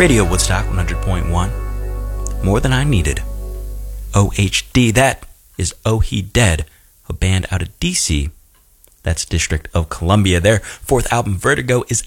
Radio Woodstock 100.1. More Than I Needed. OHD, that is Oh He Dead, a band out of DC. That's District of Columbia. Their fourth album, Vertigo, is